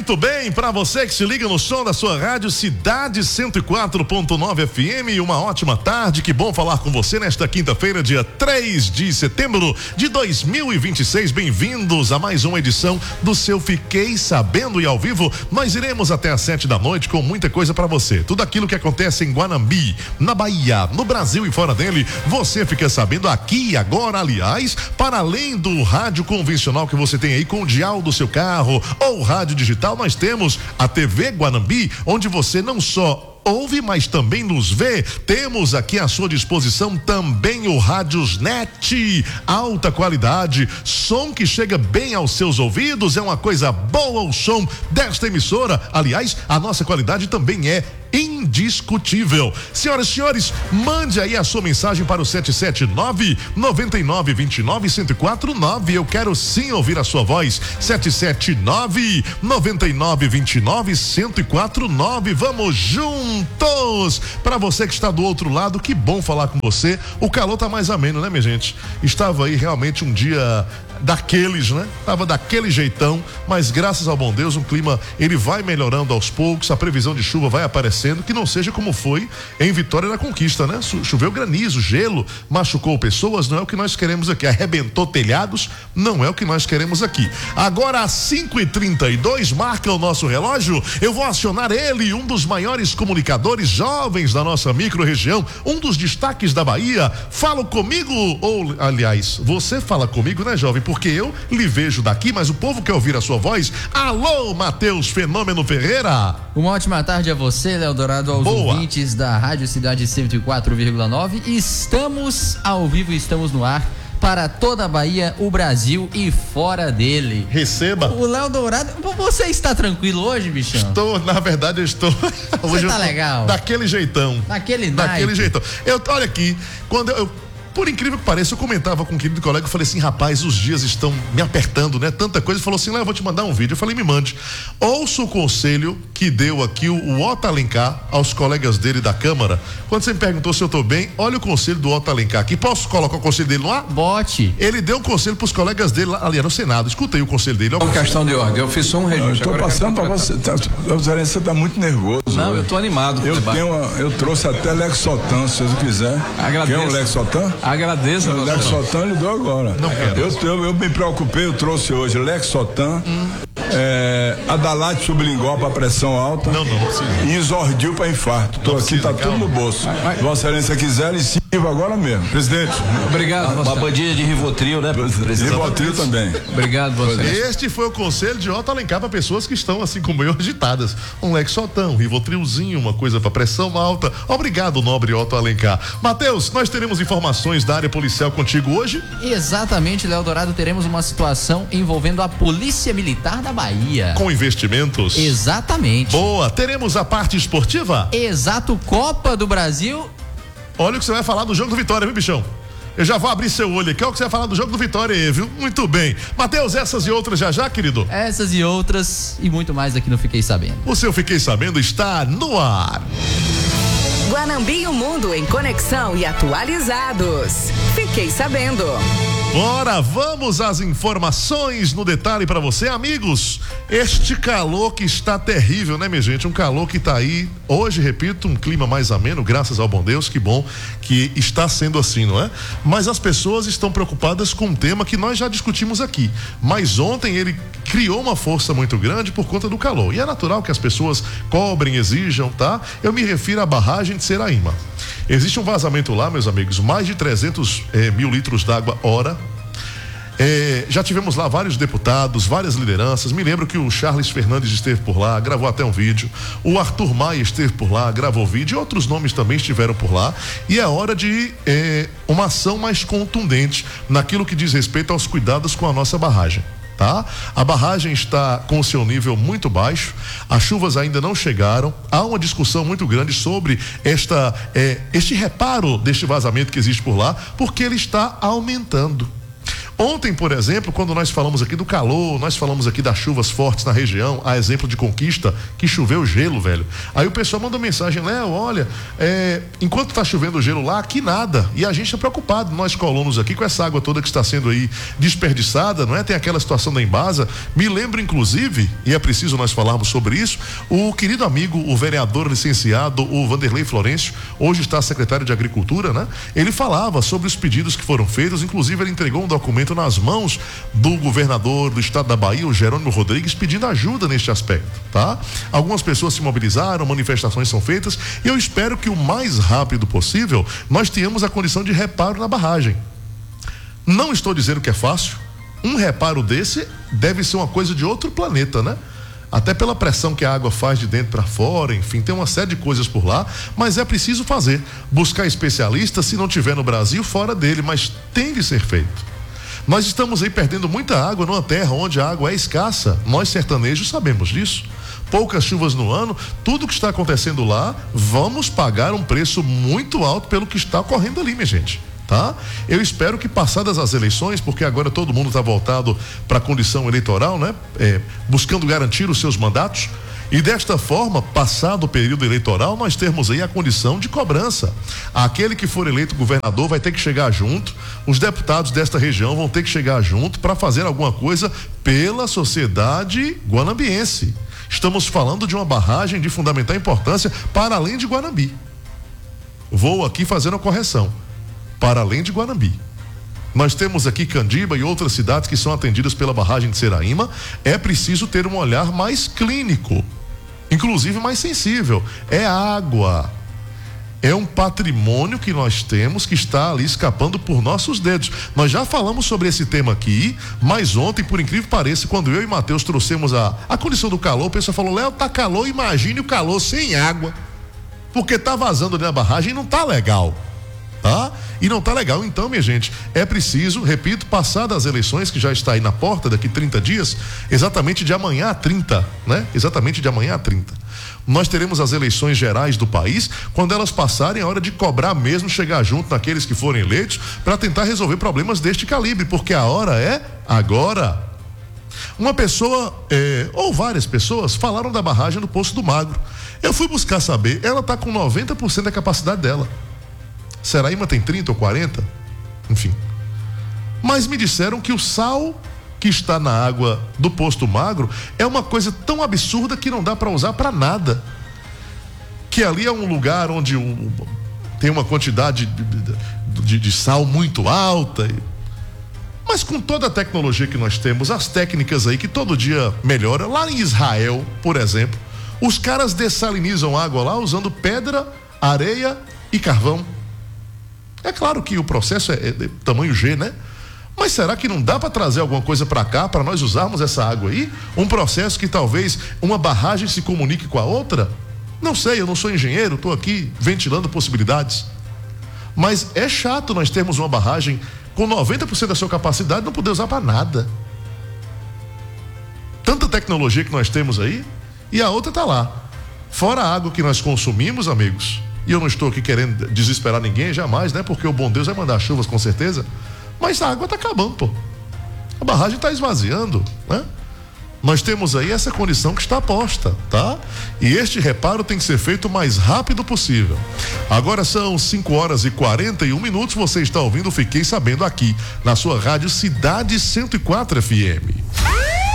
Muito bem, para você que se liga no som da sua rádio Cidade 104.9 FM, uma ótima tarde, que bom falar com você nesta quinta-feira, dia 3 de setembro de 2026. Bem-vindos a mais uma edição do seu Fiquei Sabendo, e ao vivo nós iremos até às 7 da noite com muita coisa para você. Tudo aquilo que acontece em Guanambi, na Bahia, no Brasil e fora dele, você fica sabendo aqui e agora. Aliás, para além do rádio convencional que você tem aí com o dial do seu carro ou rádio digital, nós temos a TV Guanambi, onde você não só ouve, mas também nos vê. Temos aqui à sua disposição também o Radiosnet, alta qualidade, som que chega bem aos seus ouvidos. É uma coisa boa o som desta emissora. Aliás, a nossa qualidade também é indiscutível. Senhoras e senhores, mande aí a sua mensagem para o 779-9929-1049. Eu quero sim ouvir a sua voz. 779-9929-1049. Vamos juntos! Para você que está do outro lado, que bom falar com você. O calor tá mais ameno, né, minha gente? Estava aí realmente um dia daqueles, né? Tava daquele jeitão, mas graças ao bom Deus, o clima ele vai melhorando aos poucos, a previsão de chuva vai aparecendo, que não seja como foi em Vitória da Conquista, né? Choveu granizo, gelo, machucou pessoas, não é o que nós queremos aqui, arrebentou telhados, não é o que nós queremos aqui. Agora às 5h32, marca o nosso relógio, eu vou acionar ele, um dos maiores comunicadores jovens da nossa micro-região, um dos destaques da Bahia. Fala comigo, ou aliás, você fala comigo, né, jovem? Porque eu lhe vejo daqui, mas o povo quer ouvir a sua voz. Alô, Matheus Fenômeno Ferreira. Uma ótima tarde a você, Léo Dourado, aos ouvintes da Rádio Cidade 104,9. Estamos ao vivo, estamos no ar para toda a Bahia, o Brasil e fora dele. Receba. O Léo Dourado, você está tranquilo hoje, bichão? Estou, na verdade eu estou. Você tá legal? Daquele jeitão. Daquele jeitão. Olha aqui, quando eu por incrível que pareça, eu comentava com um querido colega, eu falei assim, rapaz, os dias estão me apertando, né? Tanta coisa. Ele falou assim, Léo, eu vou te mandar um vídeo. Eu falei, me mande. Ouça o conselho que deu aqui o Otto Alencar aos colegas dele da Câmara. Quando você me perguntou se eu tô bem, olha o conselho do Otto Alencar aqui. Posso colocar o conselho dele no ar? Bote. Ele deu um conselho pros colegas dele ali no Senado. Escuta aí o conselho dele. É uma questão de ordem. Eu fiz só um registro. Eu tô passando para você. Você tá muito nervoso. Não, hoje. Eu tô animado. Eu trouxe até Lexotan, se você quiser. Agradeço. Quer um Lexotan? Agradeço. O Lexotan ele deu agora. Não quero. Eu me preocupei, eu trouxe hoje Lexotan, Adalate sublingual para pressão alta. Não precisa. E Isordil para infarto. Tô aqui, tá tudo no bolso. Vossa Excelência quiser, ele sirva agora mesmo. Presidente. Obrigado. Uma bandinha de Rivotril, né, presidente? Rivotril também. Obrigado, você. Este foi o conselho de Otto Alencar para pessoas que estão assim como eu, agitadas. Um Lexotan, um Rivotrilzinho, uma coisa para pressão alta. Obrigado, nobre Otto Alencar. Matheus, nós teremos informações da área policial contigo hoje? Exatamente, Léo Dourado, teremos uma situação envolvendo a Polícia Militar da Bahia. Com investimentos? Exatamente. Boa, teremos a parte esportiva? Exato, Copa do Brasil. Olha o que você vai falar do jogo do Vitória, viu, bichão? Eu já vou abrir seu olho aqui, olha o que você vai falar do jogo do Vitória aí, viu? Muito bem. Matheus, essas e outras já, querido? Essas e outras e muito mais aqui no Fiquei Sabendo. O seu Fiquei Sabendo está no ar. Guanambi e o mundo em conexão e atualizados. Fiquei sabendo. Bora, vamos às informações no detalhe para você, amigos. Este calor que está terrível, né, minha gente? Um calor que tá aí, hoje, repito, um clima mais ameno, graças ao bom Deus, que bom que está sendo assim, não é? Mas as pessoas estão preocupadas com um tema que nós já discutimos aqui. Mas ontem ele criou uma força muito grande por conta do calor. E é natural que as pessoas cobrem, exijam, tá? Eu me refiro à barragem de Seraíma. Existe um vazamento lá, meus amigos, mais de 300 mil litros d'água hora. Já tivemos lá vários deputados, várias lideranças. Me lembro que o Charles Fernandes esteve por lá, gravou até um vídeo. O Arthur Maia esteve por lá, gravou vídeo. E outros nomes também estiveram por lá. E é hora de uma ação mais contundente naquilo que diz respeito aos cuidados com a nossa barragem. Tá? A barragem está com o seu nível muito baixo, as chuvas ainda não chegaram, há uma discussão muito grande sobre este reparo deste vazamento que existe por lá, porque ele está aumentando. Ontem, por exemplo, quando nós falamos aqui do calor, nós falamos aqui das chuvas fortes na região, a exemplo de Conquista, que choveu gelo, velho. Aí o pessoal mandou mensagem: Léo, olha, enquanto tá chovendo gelo lá, aqui nada. E a gente tá preocupado, nós colonos aqui, com essa água toda que está sendo aí desperdiçada, não é? Tem aquela situação da Embasa. Me lembro, inclusive, e é preciso nós falarmos sobre isso, o querido amigo, o vereador licenciado, o Vanderlei Florencio, hoje está secretário de Agricultura, né? Ele falava sobre os pedidos que foram feitos, inclusive ele entregou um documento nas mãos do governador do estado da Bahia, o Jerônimo Rodrigues, pedindo ajuda neste aspecto, tá? Algumas pessoas se mobilizaram, manifestações são feitas, e eu espero que o mais rápido possível nós tenhamos a condição de reparo na barragem. Não estou dizendo que é fácil. Um reparo desse deve ser uma coisa de outro planeta, né? Até pela pressão que a água faz de dentro para fora, enfim, tem uma série de coisas por lá, mas é preciso fazer, buscar especialistas, se não tiver no Brasil, fora dele, mas tem de ser feito. Nós estamos aí perdendo muita água numa terra onde a água é escassa. Nós sertanejos sabemos disso. Poucas chuvas no ano, tudo que está acontecendo lá, vamos pagar um preço muito alto pelo que está ocorrendo ali, minha gente, tá? Eu espero que, passadas as eleições, porque agora todo mundo está voltado para a condição eleitoral, né? Buscando garantir os seus mandatos. E desta forma, passado o período eleitoral, nós termos aí a condição de cobrança. Aquele que for eleito governador vai ter que chegar junto, os deputados desta região vão ter que chegar junto para fazer alguma coisa pela sociedade guanambiense. Estamos falando de uma barragem de fundamental importância para além de Guanambi. Vou aqui fazer uma correção. Para além de Guanambi. Nós temos aqui Candiba e outras cidades que são atendidas pela barragem de Seraíma. É preciso ter um olhar mais clínico, inclusive mais sensível. É água. É um patrimônio que nós temos que está ali escapando por nossos dedos. Nós já falamos sobre esse tema aqui, mas ontem, por incrível que pareça, quando eu e Matheus trouxemos a condição do calor, o pessoal falou: Léo, tá calor, imagine o calor sem água. Porque tá vazando na barragem e não tá legal. Tá? E não tá legal. Então, minha gente, é preciso, repito, passar das eleições, que já está aí na porta daqui 30 dias, exatamente de amanhã a 30, né? Exatamente de amanhã a 30. Nós teremos as eleições gerais do país. Quando elas passarem, é hora de cobrar mesmo, chegar junto naqueles que forem eleitos, para tentar resolver problemas deste calibre, porque a hora é agora. Uma pessoa, ou várias pessoas, falaram da barragem do Poço do Magro. Eu fui buscar saber, ela está com 90% da capacidade dela. Seraíma tem 30 ou 40, enfim. Mas me disseram que o sal que está na água do Poço Magro é uma coisa tão absurda que não dá para usar para nada. Que ali é um lugar onde tem uma quantidade de sal muito alta. Mas com toda a tecnologia que nós temos, as técnicas aí que todo dia melhora, lá em Israel, por exemplo, os caras dessalinizam água lá usando pedra, areia e carvão. É claro que o processo é tamanho G, né? Mas será que não dá para trazer alguma coisa para cá, para nós usarmos essa água aí? Um processo que talvez uma barragem se comunique com a outra? Não sei, eu não sou engenheiro, estou aqui ventilando possibilidades. Mas é chato nós termos uma barragem com 90% da sua capacidade e não poder usar para nada. Tanta tecnologia que nós temos aí, e a outra está lá. Fora a água que nós consumimos, amigos. E eu não estou aqui querendo desesperar ninguém, jamais, né? Porque o bom Deus vai mandar chuvas com certeza. Mas a água está acabando, pô. A barragem está esvaziando, né? Nós temos aí essa condição que está posta, tá? E este reparo tem que ser feito o mais rápido possível. Agora são 5h41. Você está ouvindo, fiquei sabendo aqui, na sua rádio Cidade 104 FM.